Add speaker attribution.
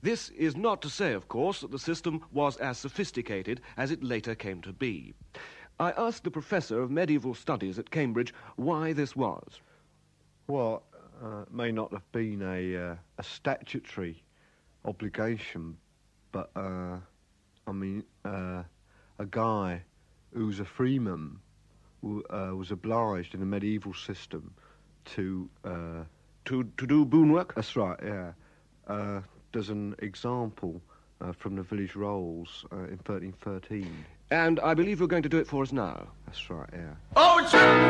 Speaker 1: This is not to say, of course, that the system was as sophisticated as it later came to be. I asked the Professor of Medieval Studies at Cambridge why this was.
Speaker 2: Well, it may not have been a statutory obligation, but, a guy who's a freeman was obliged in the medieval system to
Speaker 1: do boon work?
Speaker 2: That's right, yeah. There's an example from the village rolls in 1313.
Speaker 1: And I believe you're going to do it for us now.
Speaker 2: That's right, yeah.
Speaker 3: Oh,